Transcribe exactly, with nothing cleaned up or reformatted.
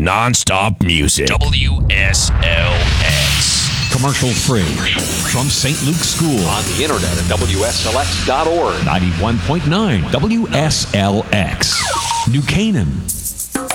Non-stop music. W S L X. Commercial free. From Saint Luke's School. On the internet at W S L X dot org. ninety-one point nine W S L X. New Canaan.